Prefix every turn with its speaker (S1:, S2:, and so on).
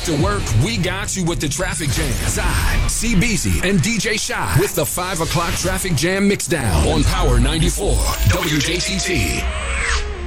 S1: After work, we got you with the traffic jam. Side, CBZ, and DJ Shy with the 5 o'clock traffic jam mixdown on Power 94 WJTT.